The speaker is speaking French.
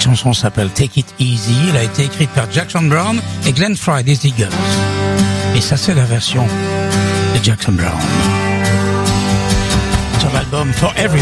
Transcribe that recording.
chanson s'appelle Take It Easy. Elle a été écrite par Jackson Browne et Glenn Frey des Eagles. Et ça, c'est la version de Jackson Browne sur l'album For Everyone.